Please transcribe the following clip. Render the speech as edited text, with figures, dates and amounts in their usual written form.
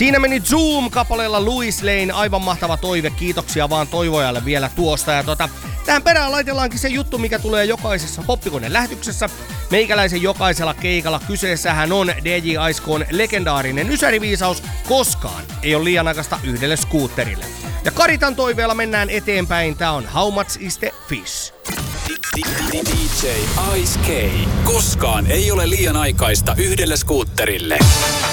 Siinä meni Zoom-kappaleella Louis Lane, aivan mahtava toive, kiitoksia vaan toivojalle vielä tuosta. Ja tähän perään laitellaankin se juttu, mikä tulee jokaisessa Poppikoneen lähetyksessä. Meikäläisen jokaisella keikalla kyseessähän on DJ Aiskon legendaarinen ysäriviisaus, koskaan ei ole liian aikaista yhdelle skuutterille. Ja Karitan toiveella mennään eteenpäin, tää on How Much Is The Fish? DJ Ice K. Koskaan ei ole liian aikaista yhdelle skuutterille.